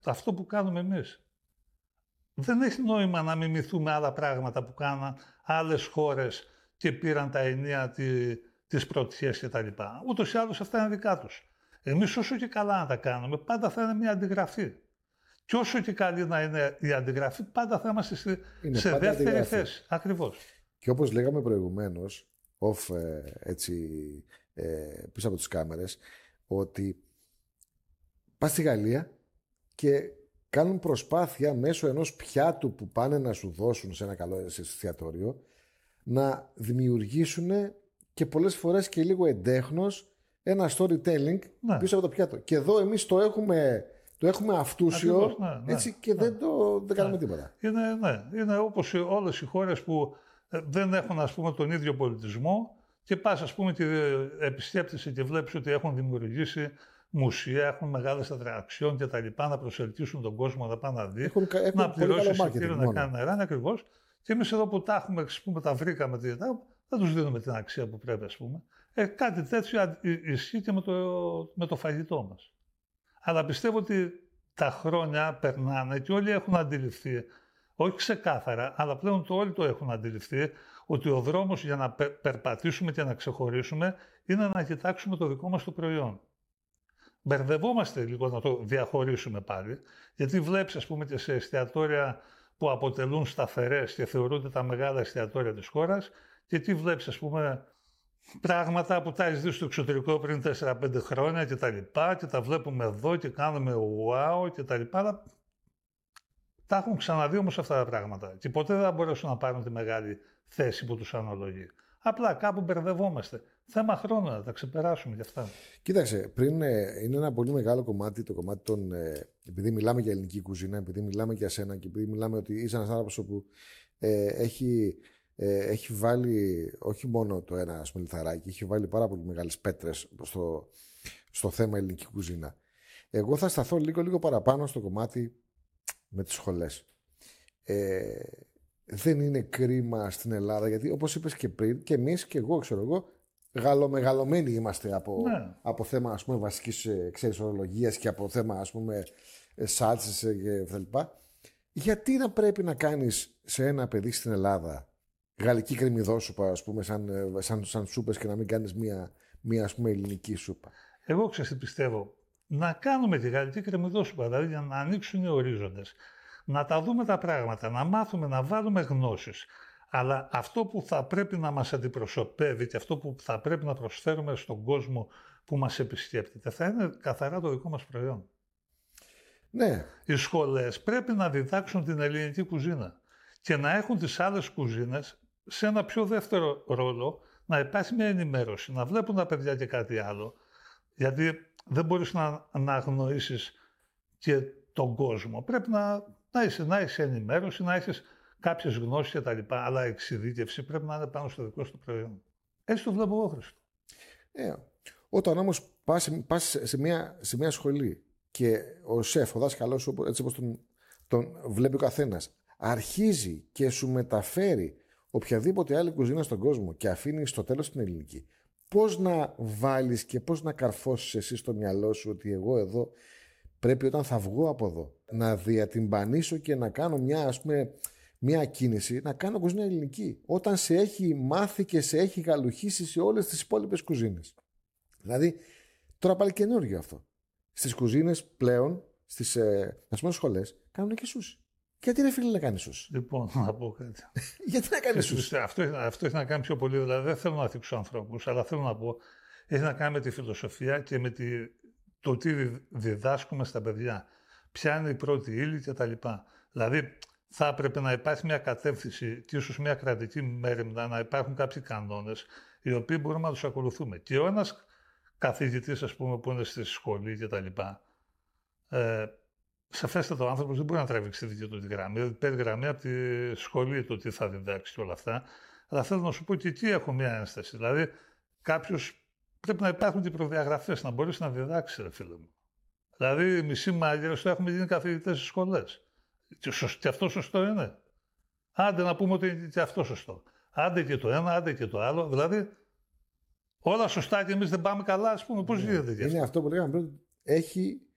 αυτό που κάνουμε εμείς. Δεν έχει νόημα να μιμηθούμε άλλα πράγματα που κάναν άλλες χώρες και πήραν τα ενία της πρωτιές κτλ. Ούτως ή άλλως αυτά είναι δικά τους. Εμείς όσο και καλά να τα κάνουμε, πάντα θα είναι μια αντιγραφή. Και όσο και καλή να είναι η αντιγραφή, πάντα θα είμαστε σε δεύτερη θέση. Ακριβώς. Και όπως λέγαμε προηγουμένως, πίσω από τις κάμερες, ότι πας στη Γαλλία και κάνουν προσπάθεια μέσω ενός πιάτου που πάνε να σου δώσουν σε ένα καλό εστιατόριο να δημιουργήσουν και πολλές φορές και λίγο εντέχνος ένα storytelling πίσω από το πιάτο. Και εδώ εμείς το έχουμε αυτούσιο. Ακριβώς, έτσι, και δεν κάνουμε τίποτα. Είναι όπως όλες οι χώρες που δεν έχουν, ας πούμε, τον ίδιο πολιτισμό και πας, ας πούμε, και επισκέπτεσαι και βλέπεις ότι έχουν δημιουργήσει μουσεία, έχουν μεγάλες ατραξιόν και τα λοιπά, να προσελκύσουν τον κόσμο να πάει να δει, να πληρώσει εισιτήριο, να κάνει νερά, ακριβώς. Και εμείς εδώ που τα έχουμε, ας πούμε, τα βρήκαμε, δεν τους δίνουμε την αξία που πρέπει, ας πούμε. Κάτι τέτοιο ισχύει και με το φαγητό μας. Αλλά πιστεύω ότι τα χρόνια περνάνε και όλοι έχουν αντιληφθεί, όχι ξεκάθαρα, αλλά πλέον όλοι το έχουν αντιληφθεί, ότι ο δρόμος για να περπατήσουμε και να ξεχωρίσουμε είναι να κοιτάξουμε το δικό μας το προϊόν. Μπερδευόμαστε λίγο να το διαχωρίσουμε πάλι, γιατί βλέπεις, ας πούμε, και σε εστιατόρια που αποτελούν σταθερές και θεωρούνται τα μεγάλα εστιατόρια της χώρας, και τι βλέπεις, ας πούμε, πράγματα που τα έχεις δει στο εξωτερικό πριν 4-5 χρόνια και τα λοιπά, και τα βλέπουμε εδώ και κάνουμε wow και τα λοιπά. Τα έχουν ξαναδεί όμως αυτά τα πράγματα και ποτέ δεν θα μπορέσουν να πάρουν τη μεγάλη θέση που τους αναλογεί. Απλά κάπου μπερδευόμαστε. Θέμα χρόνου να τα ξεπεράσουμε κι αυτά. Κοίταξε, είναι ένα πολύ μεγάλο κομμάτι, το κομμάτι των. Επειδή μιλάμε για ελληνική κουζίνα, επειδή μιλάμε για σένα και επειδή μιλάμε ότι είσαι ένας άνθρωπος που έχει βάλει όχι μόνο το ένα λιθαράκι, έχει βάλει πάρα πολύ μεγάλες πέτρες στο θέμα ελληνική κουζίνα. Εγώ θα σταθώ λίγο παραπάνω στο κομμάτι με τις σχολές. Δεν είναι κρίμα στην Ελλάδα, γιατί όπως είπες και πριν, και εμείς και εγώ, γαλλομεγαλωμένοι είμαστε από θέμα, ας πούμε, βασικής ορολογίας και από θέμα, ας πούμε, σάλτσες και τα λοιπά. Γιατί να πρέπει να κάνεις σε ένα παιδί στην Ελλάδα γαλλική κρεμμυδόσουπα, ας πούμε, σαν σούπες, και να μην κάνεις μία ας πούμε, ελληνική σούπα? Εγώ πιστεύω να κάνουμε τη γαλλική κρεμμυδόσουπα, δηλαδή για να ανοίξουν οι ορίζοντες, να τα δούμε τα πράγματα, να μάθουμε, να βάλουμε γνώσεις. Αλλά αυτό που θα πρέπει να μας αντιπροσωπεύει και αυτό που θα πρέπει να προσφέρουμε στον κόσμο που μας επισκέπτεται θα είναι καθαρά το δικό μας προϊόν. Ναι. Οι σχολές πρέπει να διδάξουν την ελληνική κουζίνα και να έχουν τις άλλες κουζίνες σε ένα πιο δεύτερο ρόλο, να υπάρχει μια ενημέρωση, να βλέπουν τα παιδιά και κάτι άλλο. Γιατί δεν μπορείς να αγνοήσεις και τον κόσμο. Πρέπει να έχεις ενημέρωση, να έχεις κάποιες γνώσεις κτλ. Αλλά εξειδίκευση πρέπει να είναι πάνω στο δικό σου προϊόν. Έτσι το βλέπω εγώ, Χρήστο. Όταν όμως πας σε μια σχολή και ο σεφ, ο δάσκαλός σου, έτσι όπως τον βλέπει ο καθένας, αρχίζει και σου μεταφέρει οποιαδήποτε άλλη κουζίνα στον κόσμο και αφήνει στο τέλος την ελληνική, πώς να βάλεις και πώς να καρφώσεις εσύ στο μυαλό σου ότι εγώ εδώ πρέπει, όταν θα βγω από εδώ, να διατυμπανίσω και να κάνω μια κίνηση, να κάνω κουζίνα ελληνική, όταν σε έχει μάθει και σε έχει γαλουχίσει σε όλες τις υπόλοιπες κουζίνες. Δηλαδή, τώρα πάλι καινούργιο αυτό. Στις κουζίνες πλέον, στις σχολές, κάνουν και σούσι. Γιατί ρε φίλε να κάνει σούσι? Λοιπόν, να πω κάτι. Γιατί να κάνει σούσι? Αυτό έχει να κάνει πιο πολύ, δηλαδή δεν θέλω να θίξω ανθρώπους, αλλά θέλω να πω, έχει να κάνει με τη φιλοσοφία και με το τι διδάσκουμε στα παιδιά. Ποια είναι η πρώτη ύλη κτλ. Δηλαδή, θα έπρεπε να υπάρχει μια κατεύθυνση και ίσως μια κρατική μέρημνα, να υπάρχουν κάποιοι κανόνες, οι οποίοι μπορούμε να τους ακολουθούμε. Και ο ένας καθηγητής, ας πούμε, που είναι στη σχολή κτλ. Σαφέστατα ο άνθρωπος δεν μπορεί να τραβήξει τη δική του τη γραμμή. Δηλαδή, παίρνει γραμμή από τη σχολή το τι θα διδάξει και όλα αυτά. Αλλά θέλω να σου πω και εκεί έχω μια ένσταση. Δηλαδή, κάποιος πρέπει να υπάρχουν και προδιαγραφές, να μπορείς να διδάξει, ρε φίλε μου. Δηλαδή, οι μισοί μάγειρες το έχουμε γίνει καθηγητές στις σχολές. Και αυτό σωστό είναι. Άντε να πούμε ότι είναι και αυτό σωστό. Άντε και το ένα, άντε και το άλλο. Δηλαδή, όλα σωστά και εμείς δεν πάμε καλά, ας πούμε. Πώς γίνεται και αυτό? Είναι αυτό που λέγαμε πριν. Έχει